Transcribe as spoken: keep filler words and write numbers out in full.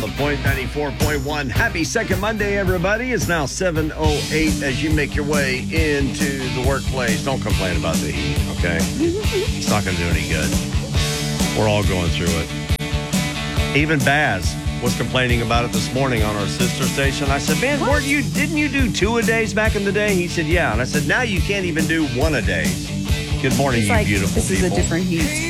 Point ninety-four point one. Happy second Monday, everybody. It's now seven oh eight as you make your way into the workplace. Don't complain about the heat, okay? It's not going to do any good. We're all going through it. Even Baz was complaining about it this morning on our sister station. I said, man, weren't you, didn't you do two a days back in the day? He said, yeah. And I said, now you can't even do one a days. Good morning, It's you like, beautiful this people. is a different heat.